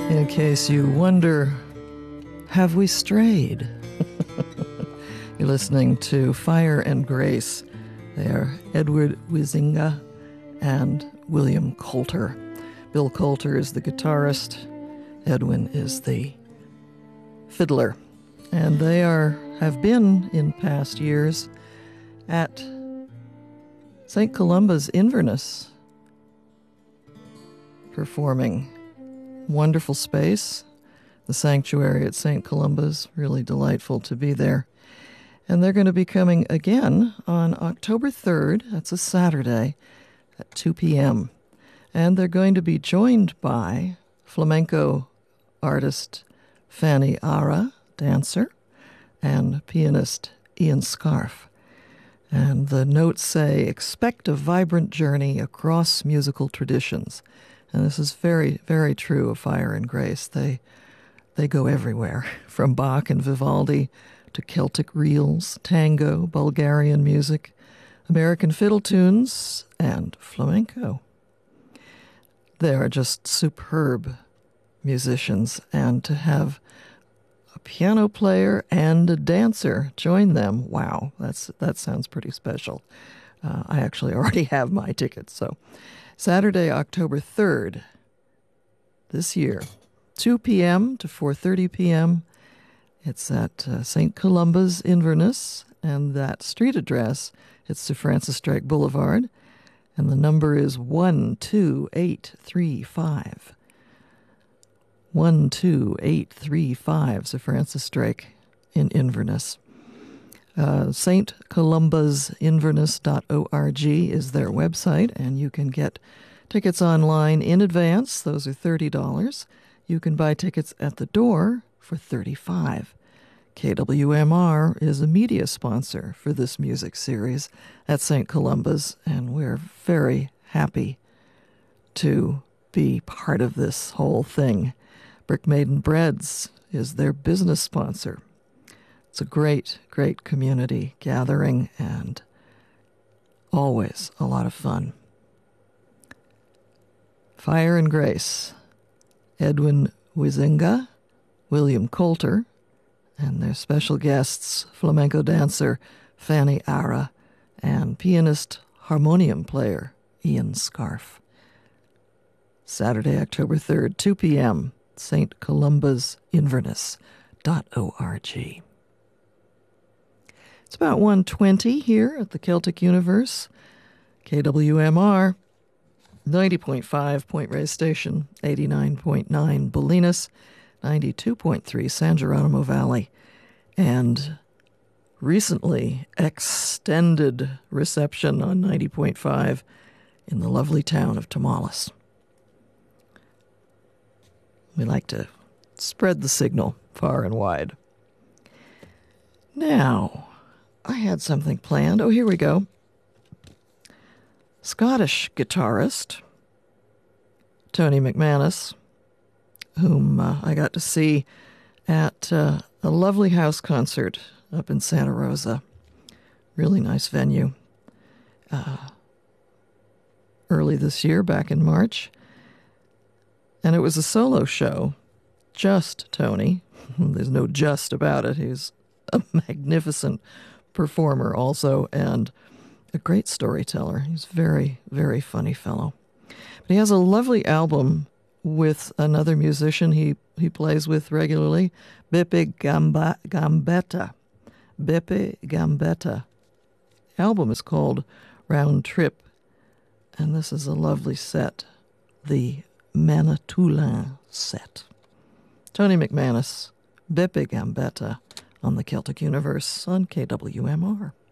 In case you wonder, have we strayed? You're listening to Fire and Grace. They are Edward Huizenga and William Coulter. Bill Coulter is the guitarist. Edwin is the fiddler. And they have been, in past years, at St. Columba's Inverness, performing. Wonderful space. The sanctuary at St. Columba's, really delightful to be there. And they're going to be coming again on October 3rd, that's a Saturday, at 2 p.m. And they're going to be joined by flamenco artist Fanny Ara, dancer, and pianist Ian Scarf. And the notes say, expect a vibrant journey across musical traditions. And this is very, very true of Fire and Grace. They go everywhere, from Bach and Vivaldi to Celtic reels, tango, Bulgarian music, American fiddle tunes, and flamenco. They are just superb musicians, and to have a piano player and a dancer join them, wow, that sounds pretty special. I actually already have my tickets, so Saturday, October 3rd, this year, 2 p.m. to 4:30 p.m. It's at St. Columba's Inverness, and that street address, it's to Francis Drake Boulevard, and the number is 12835. 12835, Sir Francis Drake in Inverness. stcolumbasinverness.org is their website, and you can get tickets online in advance. Those are $30. You can buy tickets at the door for $35. KWMR is a media sponsor for this music series at St. Columba's, and we're very happy to be part of this whole thing. Brick Maiden Breads is their business sponsor. It's a great, great community gathering and always a lot of fun. Fire and Grace, Edwin Huizenga, William Coulter, and their special guests, flamenco dancer Fanny Ara and pianist harmonium player Ian Scarf. Saturday, October 3rd, 2 p.m., St. Columba's Inverness.org. It's about 1:20 here at the Celtic Universe. KWMR, 90.5 Point Reyes Station, 89.9 Bolinas, 92.3 San Geronimo Valley, and recently extended reception on 90.5 in the lovely town of Tamales. We like to spread the signal far and wide. Now, I had something planned. Oh, here we go. Scottish guitarist Tony McManus, whom I got to see at a lovely house concert up in Santa Rosa. Really nice venue. Early this year, back in March. And it was a solo show. Just Tony. There's no just about it. He's a magnificent performer also, and a great storyteller. He's a very, very funny fellow. But he has a lovely album with another musician he plays with regularly, Beppe Gambetta. Beppe Gambetta. The album is called Round Trip, and this is a lovely set, the Manitoulin set. Tony McManus, Beppe Gambetta on the Celtic Universe on KWMR.